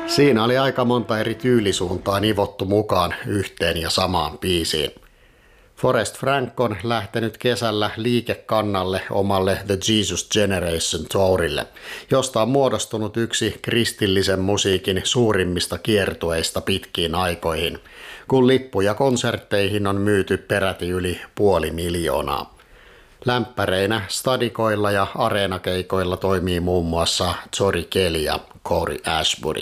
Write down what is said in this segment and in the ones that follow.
Siinä oli aika monta eri tyylisuuntaa nivottu mukaan yhteen ja samaan biisiin. Forrest Frank on lähtenyt kesällä liikekannalle omalle The Jesus Generation Tourille, josta on muodostunut yksi kristillisen musiikin suurimmista kiertueista pitkiin aikoihin, kun lippuja konsertteihin on myyty peräti yli 500 000. Lämpäreinä stadikoilla ja areenakeikoilla toimii muun muassa Tori Kelly ja Corey Ashbury.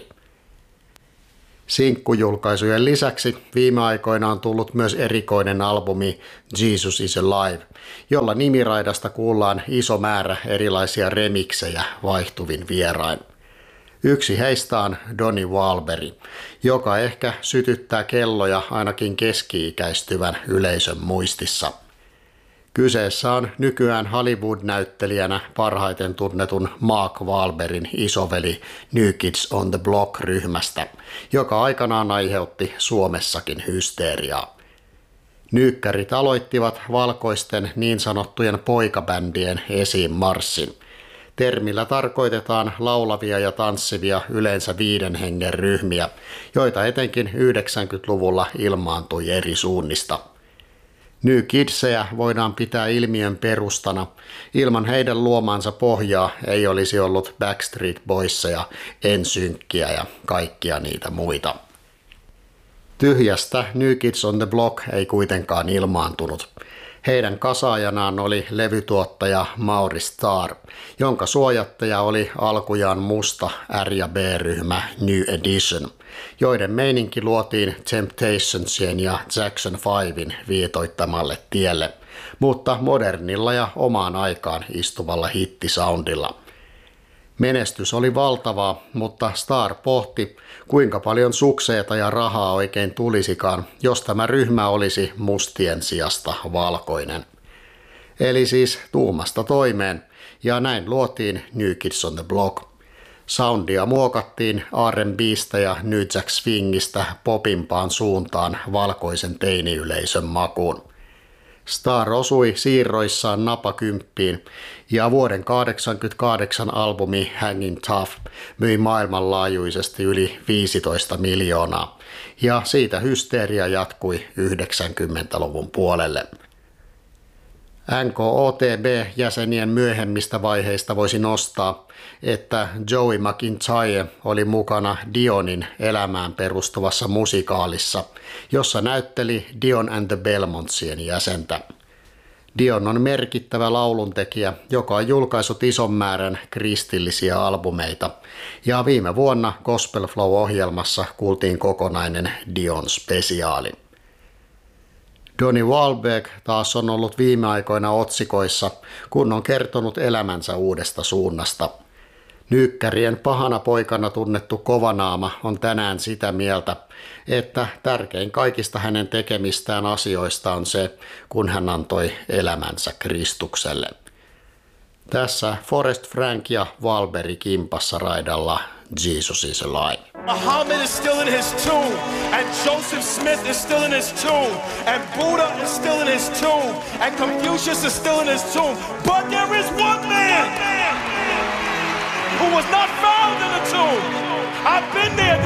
Sinkkujulkaisujen lisäksi viime aikoina on tullut myös erikoinen albumi Jesus is Alive, jolla nimiraidasta kuullaan iso määrä erilaisia remiksejä vaihtuvin vierain. Yksi heistä on Donnie Wahlberg, joka ehkä sytyttää kelloja ainakin keski-ikäistyvän yleisön muistissa. Kyseessä on nykyään Hollywood-näyttelijänä parhaiten tunnetun Mark Wahlbergin isoveli New Kids on the Block-ryhmästä, joka aikanaan aiheutti Suomessakin hysteeriaa. Nyykkärit aloittivat valkoisten niin sanottujen poikabändien esiin marssin. Termillä tarkoitetaan laulavia ja tanssivia yleensä 5 hengen ryhmiä, joita etenkin 90-luvulla ilmaantui eri suunnista. New Kidsejä voidaan pitää ilmiön perustana. Ilman heidän luomaansa pohjaa ei olisi ollut Backstreet Boysia, NSYNCia ja kaikkia niitä muita. Tyhjästä New Kids on the Block ei kuitenkaan ilmaantunut. Heidän kasaajanaan oli levytuottaja Mauri Starr, jonka suojattaja oli alkujaan musta R- ja B-ryhmä New Edition, joiden meininki luotiin Temptationsien ja Jackson 5:in viitoittamalle tielle, mutta modernilla ja omaan aikaan istuvalla hittisoundilla. Menestys oli valtavaa, mutta Starr pohti, kuinka paljon sukseeta ja rahaa oikein tulisikaan, jos tämä ryhmä olisi mustien sijasta valkoinen. Eli siis tuumasta toimeen, ja näin luotiin New Kids on the Block. Soundia muokattiin R&B:stä ja New Jack Swingistä popimpaan suuntaan valkoisen teiniyleisön makuun. Starr osui siirroissaan napakymppiin ja vuoden 1988 albumi Hangin Tough myi maailmanlaajuisesti yli 15 miljoonaa ja siitä hysteeria jatkui 90-luvun puolelle. NKOTB-jäsenien myöhemmistä vaiheista voisi nostaa, että Joey McIntyre oli mukana Dionin elämään perustuvassa musikaalissa, jossa näytteli Dion and the Belmontsien jäsentä. Dion on merkittävä lauluntekijä, joka on julkaissut ison määrän kristillisiä albumeita, ja viime vuonna Gospel Flow-ohjelmassa kuultiin kokonainen Dion-spesiaali. Donnie Wahlberg taas on ollut viime aikoina otsikoissa, kun on kertonut elämänsä uudesta suunnasta. Nyykkärien pahana poikana tunnettu Kovanaama on tänään sitä mieltä, että tärkein kaikista hänen tekemistään asioista on se, kun hän antoi elämänsä Kristukselle. Tässä Forrest Frank ja Wahlberg kimpassa raidalla Jesus is Alive. Muhammad is still in his tomb, and Joseph Smith is still in his tomb, and Buddha is still in his tomb, and Confucius is still in his tomb. But there is one man who was not found in the tomb. I've been there.